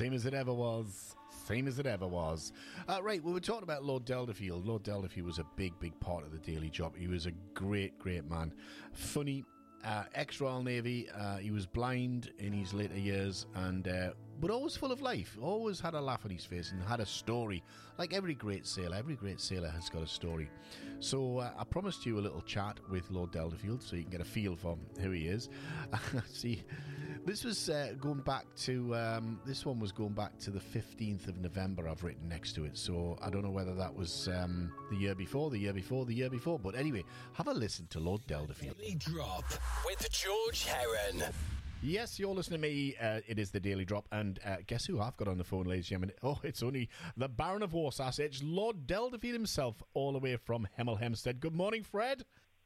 Same as it ever was. Same as it ever was. Right, we were talking about Lord Delderfield. Lord Delderfield was a big, big part of the Daily Job. He was a great, great man. Funny, ex-Royal Navy. He was blind in his later years, and but always full of life. Always had a laugh on his face and had a story. Like every great sailor has got a story. So I promised you a little chat with Lord Delderfield so you can get a feel for who he is. See, this was going back to this one was going back to the 15th of November. I've written next to it, so I don't know whether that was the year before, but anyway, have a listen to Lord Delderfield. Daily Drop with George Heron. Yes, you're listening to me. It is the Daily Drop, and guess who I've got on the phone, ladies and gentlemen? Oh, it's only the Baron of Warsash. It's Lord Delderfield himself, all the way from Hemel Hempstead. Good morning, Fred.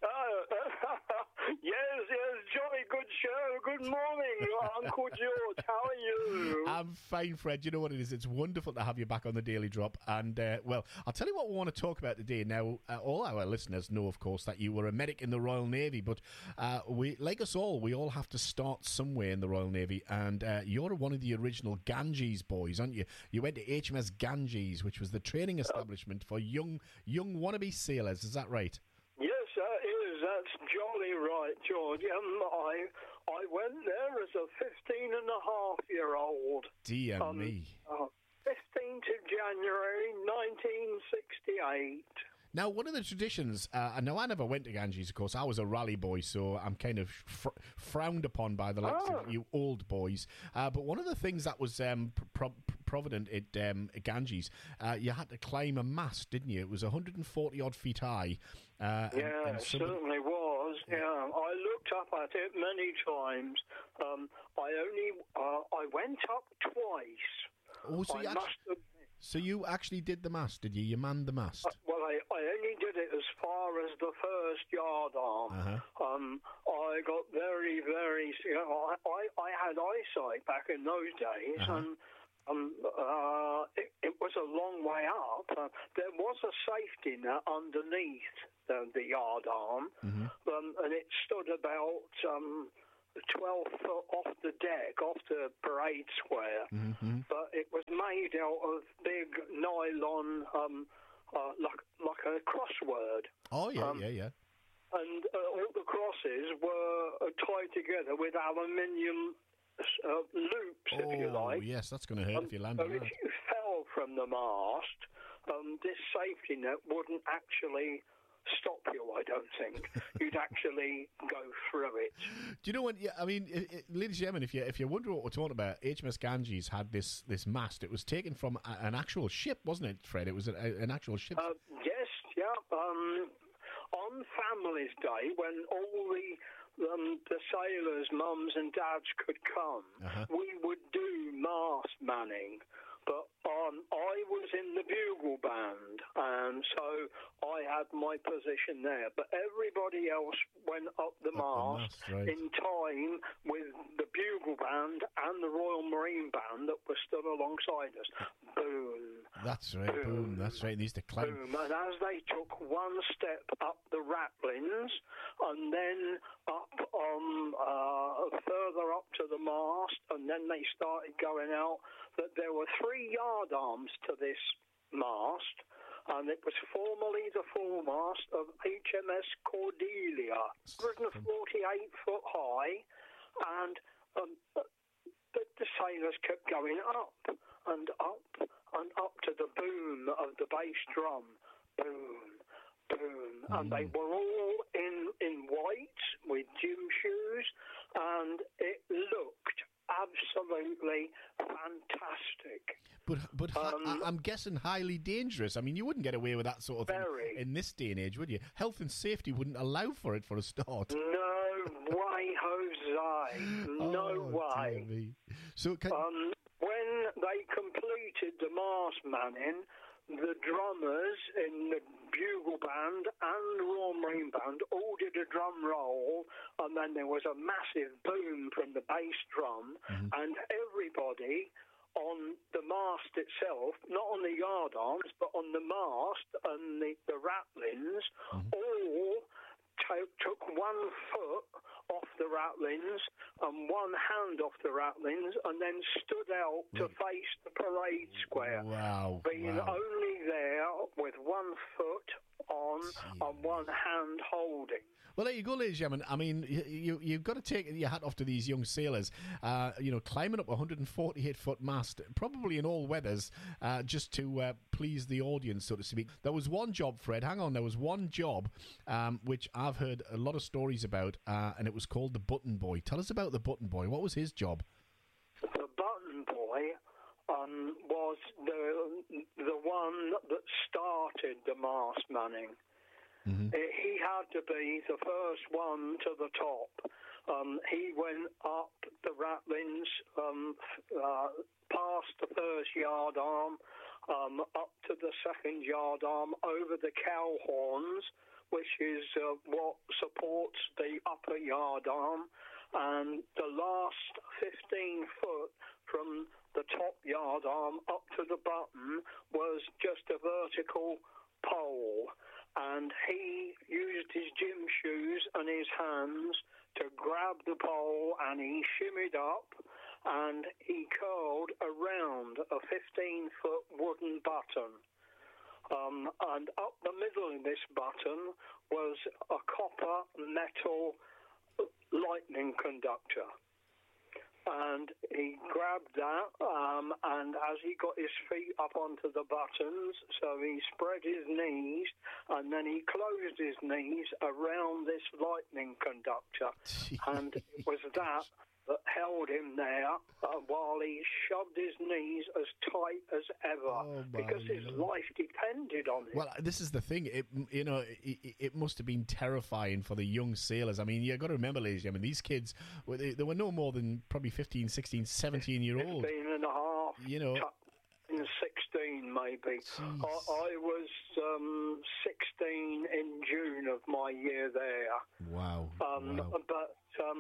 Yes, jolly good show. Good morning, Uncle George. How are you? I'm fine, Fred. You know what it is? It's wonderful to have you back on the Daily Drop. And, well, I'll tell you what we want to talk about today. Now, all our listeners know, of course, that you were a medic in the Royal Navy. But we, like us all, we all have to start somewhere in the Royal Navy. And you're one of the original Ganges boys, aren't you? You went to HMS Ganges, which was the training establishment for young wannabe sailors. Is that right? Yes, that is. That's jolly right, George. I went there as a 15-and-a-half-year-old. Dear me. 15th of January, 1968. Now, one of the traditions, now I never went to Ganges, of course. I was a rally boy, so I'm kind of frowned upon by the likes of you old boys. But one of the things that was provident at Ganges, you had to climb a mast, didn't you? It was 140-odd feet high. It certainly was. Yeah, I looked up at it many times. I went up twice. Oh, so you actually did the mast, did you? You manned the mast? Well, I only did it as far as the first yard arm. I got very, very... I had eyesight back in those days, and it was a long way up. There was a safety net underneath the yard arm, and it stood about 12 foot off the deck, off the parade square. But it was made out of big nylon, like a crossword. Oh, yeah. And all the crosses were tied together with aluminium loops, if you like. Oh, yes, that's going to hurt if you land on If that. you fell from the mast, this safety net wouldn't actually stop you, I don't think. You'd actually go through it. Do you know what? Yeah, I mean, ladies and gentlemen, if you're wondering what we're talking about, HMS Ganges had this mast. It was taken from an actual ship, wasn't it, Fred? It was an actual ship. Yes, yeah. On Families Day, when all the sailors' mums and dads could come, we would do mast manning. But I was in the bugle band, and so I had my position there. But everybody else went up the mast right, in time with the bugle band and the Royal Marine Band that was still alongside us. Boom. That's right, boom. That's right. They used to climb. Boom. And as they took one step up the ratlins, and then up further up to the mast, and then they started going out, that there were 3 yard arms to this mast, and it was formerly the foremast of HMS Cordelia, 148 foot high, and the sailors kept going up and up and up to the boom of the bass drum. Boom, boom. And they were all in white with gym shoes, and it looked absolutely fantastic. But I'm guessing highly dangerous. I mean, you wouldn't get away with that sort of thing in this day and age, would you? Health and safety wouldn't allow for it for a start. No way, Jose. No way. Dear me. So when they completed the mast manning, the drummers in the bugle band and the Royal Marine Band all did a drum roll, and then there was a massive boom from the bass drum, and everybody on the mast itself, not on the yard arms, but on the mast and the ratlins, all took 1 foot off the ratlins and 1 hand off the ratlins and then stood out to face the parade square. Wow. Being only there with 1 foot on and 1 hand holding. Well, there you go, ladies and gentlemen. I mean, you've got to take your hat off to these young sailors. Climbing up a 148-foot mast, probably in all weathers, just to please the audience, so to speak. There was one job, Fred. Hang on. There was one job which I've heard a lot of stories about, and it was called the Button Boy. Tell us about the Button Boy. What was his job? The Button Boy was the one that started the mast manning. Mm-hmm. He had to be the first one to the top. He went up the ratlins, past the first yard arm, up to the second yard arm, over the cow horns, which is what supports the upper yard arm, and the last 15 foot from the top yard arm up to the button was just a vertical pole. And he used his gym shoes and his hands to grab the pole, and he shimmied up and he curled around a 15-foot wooden button. And up the middle of this button was a copper metal lightning conductor. And he grabbed that, and as he got his feet up onto the buttons, so he spread his knees, and then he closed his knees around this lightning conductor. And it was that held him there while he shoved his knees as tight as ever, because his life depended on it. Well, this is the thing. It must have been terrifying for the young sailors. I mean, you've got to remember, ladies and gentlemen, these kids, they were no more than probably 15, 16, 17-year-old. 15 and a half. 16 maybe. I was 16 in June of my year there. Wow. But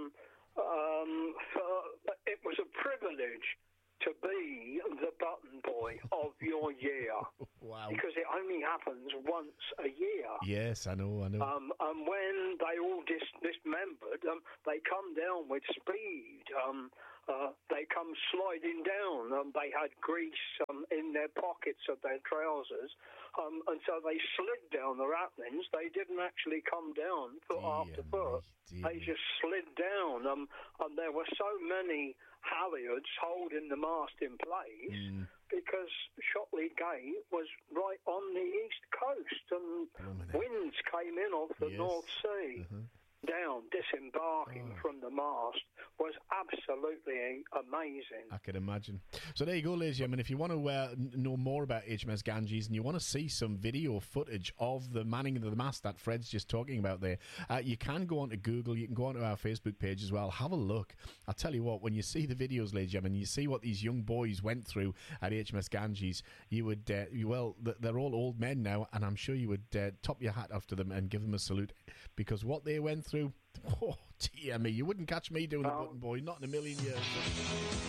it was a privilege to be the Button Boy of your year. Wow. Because it only happens once a year. Yes, I know. And when they all dismembered, they come down with speed. They come sliding down. They had grease in their pockets of their trousers. And so they slid down the ratlins. They didn't actually come down foot after foot. They just slid down. And there were so many halyards holding the mast in place because Shotley Gate was right on the east coast, and winds came in off the North Sea. Down, disembarking from the mast was absolutely amazing. I can imagine. So there you go, ladies and gentlemen. If you want to know more about HMS Ganges and you want to see some video footage of the manning of the mast that Fred's just talking about there, you can go onto Google. You can go onto our Facebook page as well. Have a look. I'll tell you what, when you see the videos, ladies and gentlemen, you see what these young boys went through at HMS Ganges, you would, they're all old men now, and I'm sure you would top your hat after them and give them a salute, because what they went through, oh dear me, you wouldn't catch me doing the Button Boy, not in a million years.